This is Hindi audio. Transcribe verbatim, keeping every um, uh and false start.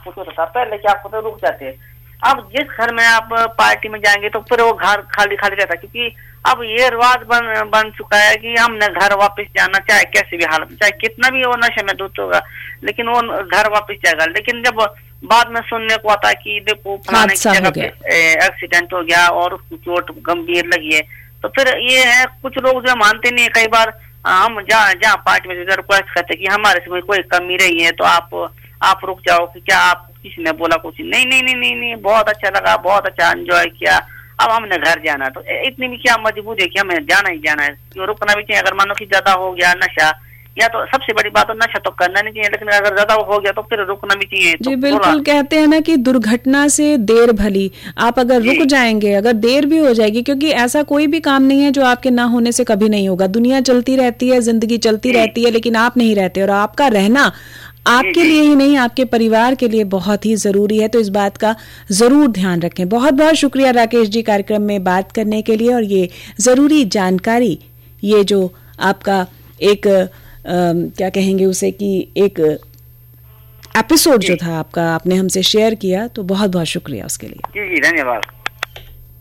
कुछ होता था पहले, क्या आपको तो रुक जाते। अब जिस घर में आप पार्टी में जाएंगे तो फिर वो घर खाली खाली रहता, क्योंकि अब ये रिवाज बन बन चुका है कि हमने घर वापस जाना, चाहे कैसे भी हालत, चाहे कितना भी वो नशे में धुत होगा, लेकिन वो घर वापस जाएगा। लेकिन जब बाद में सुनने को आता है कि देखो फलाने की जगह पे एक्सीडेंट हो गया और उसको चोट गंभीर लगी है, तो फिर ये है कुछ लोग जो मानते नहीं है। कई बार हम जहाँ जहाँ पार्टी में रिक्वेस्ट करते कि हमारे से कोई कमी रही है तो आप आप रुक जाओ, कि क्या आप किसी ने बोला कुछ नहीं नहीं नहीं नहीं नहीं बहुत अच्छा लगा, बहुत अच्छा एंजॉय किया, अब हमने घर जाना। तो इतनी भी क्या मजबूरी है कि हमें जाना ही जाना है, रुकना भी चाहिए। अगर मानो कि ज्यादा हो गया नशा, या तो सबसे बड़ी बात है नशा तो करना नहीं चाहिए, लेकिन अगर ज्यादा हो गया तो फिर रुकना भी चाहिए। जी तो बिल्कुल, कहते हैं ना कि दुर्घटना से देर भली। आप अगर रुक जाएंगे, अगर देर भी हो जाएगी, क्योंकि ऐसा कोई भी काम नहीं है जो आपके ना होने से कभी नहीं होगा। दुनिया चलती रहती है, जिंदगी चलती रहती है, लेकिन आप नहीं रहते, और आपका रहना आपके लिए ही नहीं, आपके परिवार के लिए बहुत ही जरूरी है। तो इस बात का जरूर ध्यान रखें। बहुत बहुत शुक्रिया राकेश जी कार्यक्रम में बात करने के लिए, और ये जरूरी जानकारी, ये जो आपका एक आ, क्या कहेंगे उसे, कि एक एपिसोड जो था आपका, आपने हमसे शेयर किया, तो बहुत बहुत शुक्रिया उसके लिए। जी जी धन्यवाद।